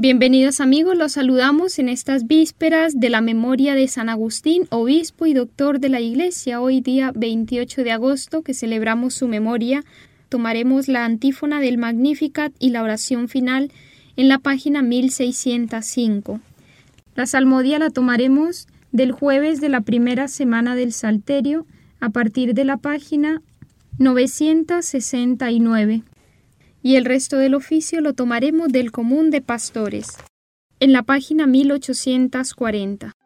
Bienvenidos amigos, los saludamos en estas vísperas de la memoria de San Agustín, obispo y doctor de la Iglesia. Hoy día 28 de agosto que celebramos su memoria, tomaremos la antífona del Magnificat y la oración final en la página 1605. La salmodia la tomaremos del jueves de la primera semana del Salterio a partir de la página 969. Y el resto del oficio lo tomaremos del Común de Pastores, en la página 1840.